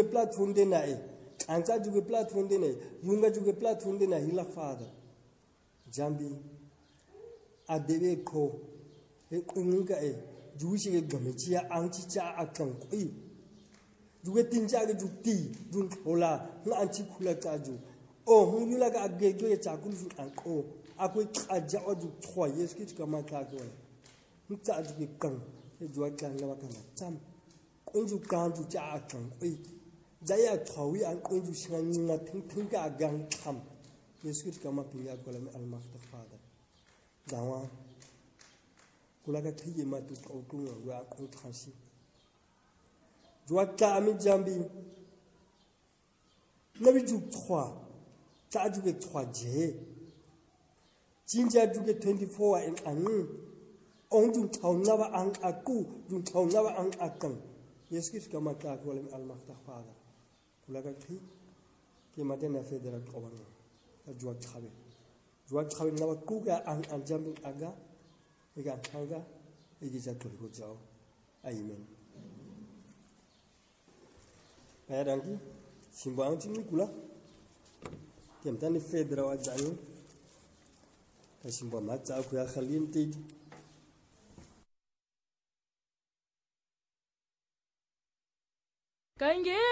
platform de na e anza juge platform de na yunga juge platform de na hila father jambi adebe ko e kunga e juishi ge gamechi ya anchi cha akang kui juge tinja ge jukti jun hola na anchi khula cha ju o huyula ga agege cha kulu anko akoi kaja oju thwa yeski kama ka ko nta juge kang e juwa kan la kana cham kunju kanju cha akang kui jaya thwawi an kunju shinga na ting ga gang tham yeski kama pinya ko la al makhta father dawa kula ka thiye ma tu autunga wa ko transi juwa ka mi jambi nabi ju 3 ta ju ke 3 je jinja ju ke 24 en anu on ju thau na ba ang aku ju thau na ba ang akang yeski kama ka ko la al makhta father kula ka thi ke ma de na federal ko ba juwa khabe na ba ku ga ang jambi aga ega kanga egiza tuligo jao amen parangi simbo anti mikula kemtani fedra wa jani kasimbo matsa ku ya khalin tidi kange